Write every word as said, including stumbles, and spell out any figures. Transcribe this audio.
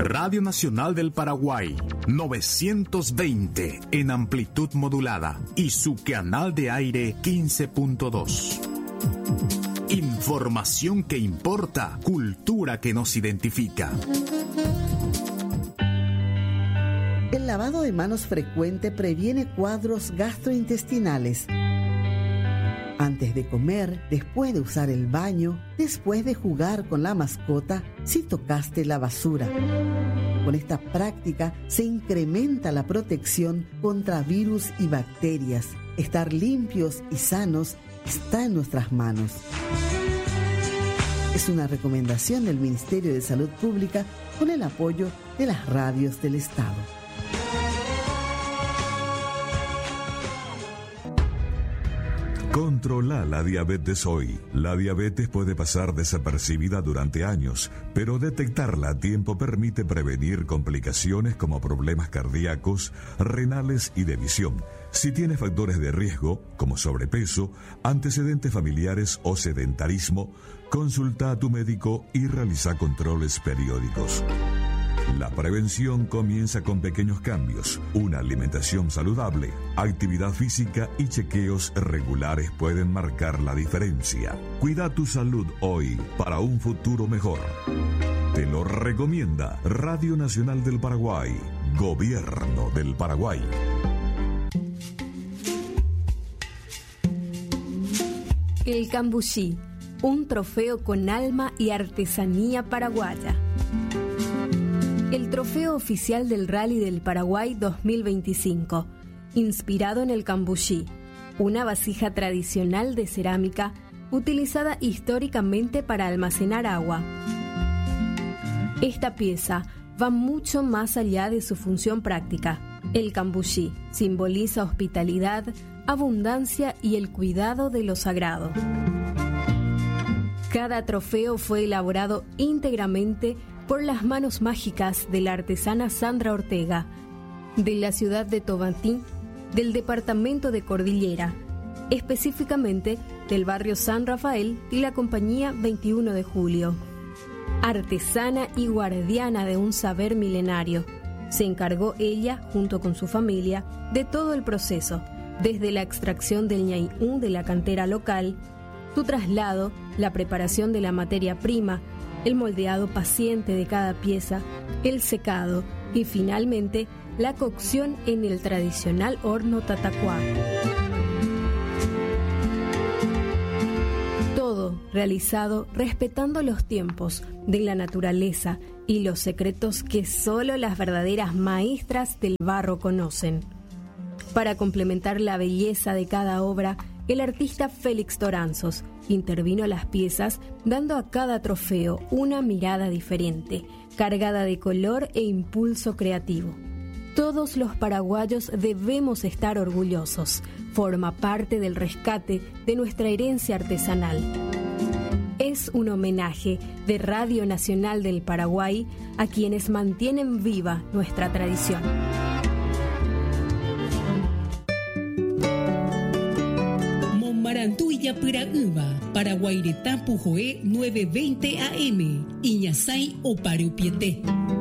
Radio Nacional del Paraguay, novecientos veinte en amplitud modulada y su canal de aire quince punto dos. Información que importa, cultura que nos identifica. El lavado de manos frecuente previene cuadros gastrointestinales. Antes de comer, después de usar el baño, después de jugar con la mascota, si tocaste la basura. Con esta práctica se incrementa la protección contra virus y bacterias. Estar limpios y sanos está en nuestras manos. Es una recomendación del Ministerio de Salud Pública con el apoyo de las radios del Estado. Controla la diabetes hoy. La diabetes puede pasar desapercibida durante años, pero detectarla a tiempo permite prevenir complicaciones como problemas cardíacos, renales y de visión. Si tienes factores de riesgo, como sobrepeso, antecedentes familiares o sedentarismo, consulta a tu médico y realiza controles periódicos. La prevención comienza con pequeños cambios. Una alimentación saludable, actividad física y chequeos regulares pueden marcar la diferencia. Cuida tu salud hoy para un futuro mejor. Te lo recomienda Radio Nacional del Paraguay, Gobierno del Paraguay. El cambuchí, un trofeo con alma y artesanía paraguaya. El trofeo oficial del Rally del Paraguay dos mil veinticinco, inspirado en el cambuchí, una vasija tradicional de cerámica utilizada históricamente para almacenar agua. Esta pieza va mucho más allá de su función práctica. El cambuchí simboliza hospitalidad, abundancia y el cuidado de lo sagrado. Cada trofeo fue elaborado íntegramente por las manos mágicas de la artesana Sandra Ortega, de la ciudad de Tobantín, del departamento de Cordillera, específicamente del barrio San Rafael y la compañía veintiuno de julio. Artesana y guardiana de un saber milenario, se encargó ella, junto con su familia, de todo el proceso, desde la extracción del ñañú de la cantera local, su traslado, la preparación de la materia prima, el moldeado paciente de cada pieza, el secado y finalmente la cocción en el tradicional horno tatacuá. Todo realizado respetando los tiempos de la naturaleza y los secretos que solo las verdaderas maestras del barro conocen. Para complementar la belleza de cada obra, el artista Félix Toranzos intervino las piezas dando a cada trofeo una mirada diferente, cargada de color e impulso creativo. Todos los paraguayos debemos estar orgullosos. Forma parte del rescate de nuestra herencia artesanal. Es un homenaje de Radio Nacional del Paraguay a quienes mantienen viva nuestra tradición. Marantuya Piraguba, Paraguaireta Pujoé novecientos veinte A M, Iñasay o Pariupiete.